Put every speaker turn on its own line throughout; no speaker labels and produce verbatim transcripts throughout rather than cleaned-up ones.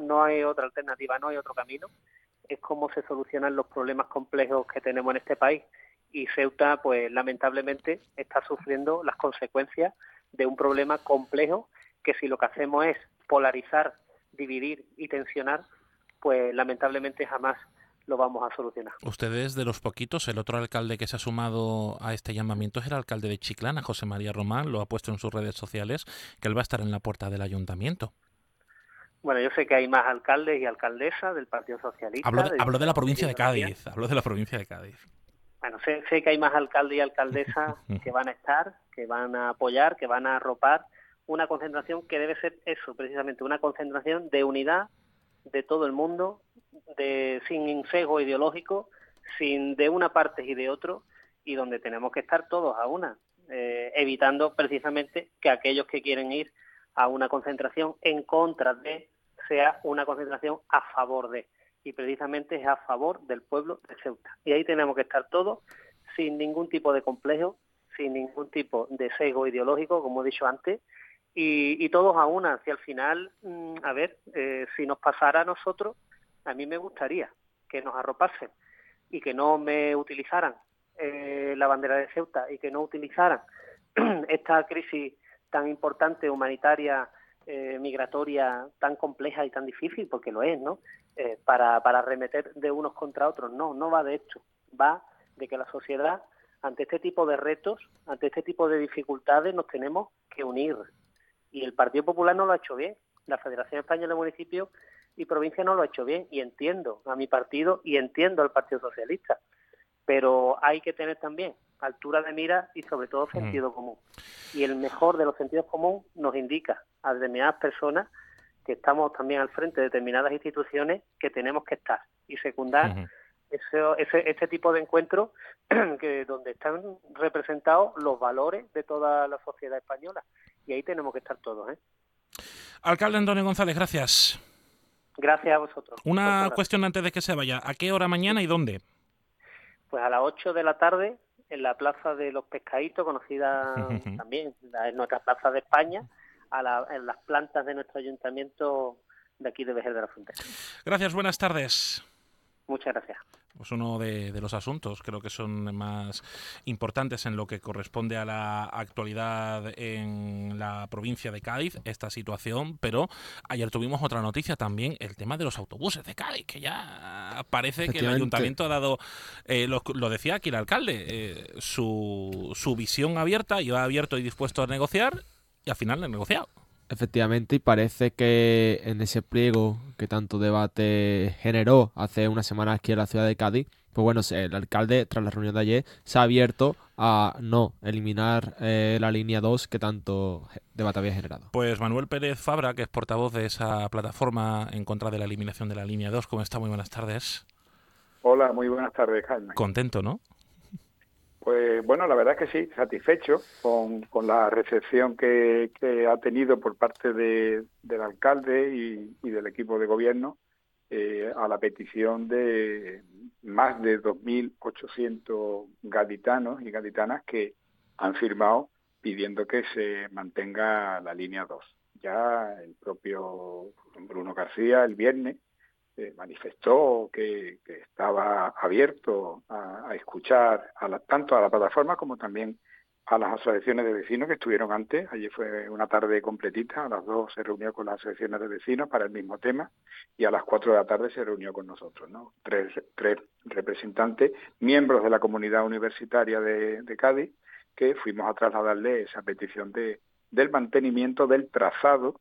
no hay otra alternativa, no hay otro camino. Es cómo se solucionan los problemas complejos que tenemos en este país. Y Ceuta, pues lamentablemente, está sufriendo las consecuencias de un problema complejo que si lo que hacemos es polarizar, dividir y tensionar, pues lamentablemente jamás lo vamos a solucionar.
Ustedes de los poquitos, el otro alcalde que se ha sumado a este llamamiento es el alcalde de Chiclana, José María Román, lo ha puesto en sus redes sociales, que él va a estar en la puerta del ayuntamiento.
Bueno, yo sé que hay más alcaldes y alcaldesas del Partido
Hablo
Socialista,
de,
de
hablo de la
Diferencia y
provincia de
Ciudadanía.
Cádiz, hablo de la provincia de Cádiz.
Bueno, sé, sé que hay más alcaldes y alcaldesas que van a estar, que van a apoyar, que van a arropar una concentración que debe ser eso, precisamente, una concentración de unidad de todo el mundo, de sin sesgo ideológico, sin de una parte y de otro, y donde tenemos que estar todos a una, eh, evitando precisamente que aquellos que quieren ir a una concentración en contra de sea una concentración a favor de, y precisamente es a favor del pueblo de Ceuta. Y ahí tenemos que estar todos sin ningún tipo de complejo, sin ningún tipo de sesgo ideológico, como he dicho antes, y, y todos a una. Si al final, mmm, a ver, eh, si nos pasara a nosotros, a mí me gustaría que nos arropasen y que no me utilizaran eh, la bandera de Ceuta y que no utilizaran esta crisis tan importante, humanitaria, eh, migratoria, tan compleja y tan difícil, porque lo es, ¿no? Eh, para, para arremeter de unos contra otros. No, no va de esto. Va de que la sociedad, ante este tipo de retos, ante este tipo de dificultades, nos tenemos que unir. Y el Partido Popular no lo ha hecho bien. La Federación Española de Municipios y Provincias no lo ha hecho bien. Y entiendo a mi partido y entiendo al Partido Socialista. Pero hay que tener también altura de mira y sobre todo sentido común. Y el mejor de los sentidos comunes nos indica a determinadas personas que estamos también al frente de determinadas instituciones que tenemos que estar y secundar
Uh-huh.
ese, ese, este tipo de encuentros que donde están representados los valores de toda la sociedad española. Y ahí tenemos que estar todos, ¿eh?
Alcalde Antonio González, gracias.
Gracias a vosotros. Fuerte
Una
abrazo.
cuestión antes de que se vaya. ¿A qué hora mañana y dónde?
Pues a las ocho de la tarde en la Plaza de los Pescaditos, conocida también, la, en nuestra Plaza de España, a la, en las plantas de nuestro ayuntamiento de aquí de Vejer de la Frontera.
Gracias, buenas tardes.
Muchas gracias.
Pues uno de, de los asuntos creo que son más importantes en lo que corresponde a la actualidad en la provincia de Cádiz, esta situación, pero ayer tuvimos otra noticia también, el tema de los autobuses de Cádiz, que ya parece que el ayuntamiento ha dado, eh, lo, lo decía aquí el alcalde, eh, su, su visión abierta, y va abierto y dispuesto a negociar, y al final no ha negociado.
Efectivamente, y parece que en ese pliego que tanto debate generó hace unas semanas aquí en la ciudad de Cádiz, pues bueno, el alcalde, tras la reunión de ayer, se ha abierto a no eliminar eh, la línea dos que tanto debate había generado.
Pues Manuel Pérez Fabra, que es portavoz de esa plataforma en contra de la eliminación de la línea dos, ¿cómo está? Muy buenas tardes.
Hola, muy buenas tardes, Jaime.
Contento, ¿no?
Pues bueno, la verdad es que sí, satisfecho con, con la recepción que, que ha tenido por parte de, del alcalde y, y del equipo de gobierno eh, a la petición de más de dos mil ochocientos gaditanos y gaditanas que han firmado pidiendo que se mantenga la línea dos. Ya el propio Bruno García el viernes Eh, manifestó que, que estaba abierto a, a escuchar a la, tanto a la plataforma como también a las asociaciones de vecinos que estuvieron antes. Allí fue una tarde completita, a las dos se reunió con las asociaciones de vecinos para el mismo tema y a las cuatro de la tarde se reunió con nosotros, ¿no? Tres, tres representantes, miembros de la comunidad universitaria de, de Cádiz, que fuimos a trasladarle esa petición de, del mantenimiento del trazado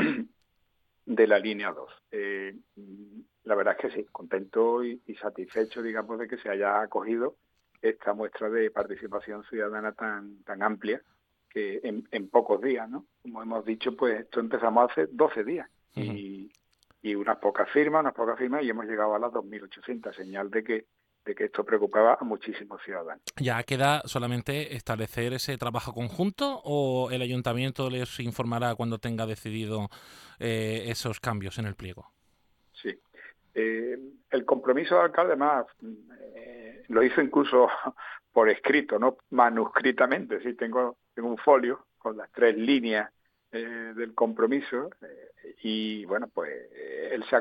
de la línea dos. Eh, la verdad es que sí, contento y, y satisfecho, digamos, de que se haya acogido esta muestra de participación ciudadana tan tan amplia que en, en pocos días, ¿no? Como hemos dicho, pues esto empezamos hace doce días y, uh-huh. y unas pocas firmas, unas pocas firmas y hemos llegado a las dos mil ochocientas, señal de que de que esto preocupaba a muchísimos ciudadanos.
¿Ya queda solamente establecer ese trabajo conjunto o el ayuntamiento les informará cuando tenga decidido eh, esos cambios en el pliego?
Sí. Eh, el compromiso del alcalde, además, eh, lo hizo incluso por escrito, no manuscritamente. Sí, tengo, tengo un folio con las tres líneas eh, del compromiso eh, y, bueno, pues él se